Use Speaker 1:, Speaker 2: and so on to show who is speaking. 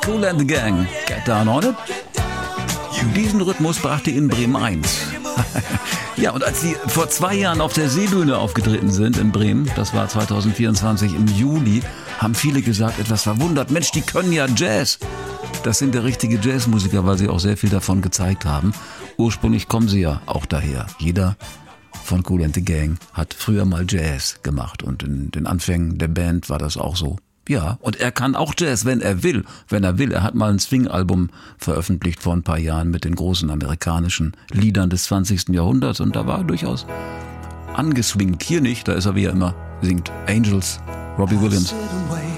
Speaker 1: Kool and the Gang, Get Down on It. Diesen Rhythmus brachte in Bremen 1. Ja, und als sie vor 2 Jahren auf der Seebühne aufgetreten sind in Bremen, das war 2024 im Juli, haben viele gesagt, etwas verwundert, Mensch, die können ja Jazz. Das sind ja richtige Jazzmusiker, weil sie auch sehr viel davon gezeigt haben. Ursprünglich kommen sie ja auch daher. Jeder von Kool and the Gang hat früher mal Jazz gemacht und in den Anfängen der Band war das auch so. Ja, und er kann auch Jazz, wenn er will. Wenn er will. Er hat mal ein Swing-Album veröffentlicht vor ein paar Jahren mit den großen amerikanischen Liedern des 20. Jahrhunderts und da war er durchaus angeswingt. Hier nicht, da ist er wie er immer singt. Angels, Robbie Williams.